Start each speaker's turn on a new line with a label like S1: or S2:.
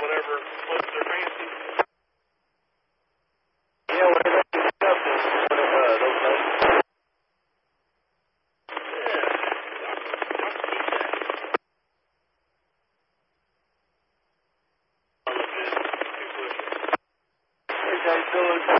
S1: whatever floats their fancy.
S2: Yeah, whatever stuff is, those notes. Hey, Tom, still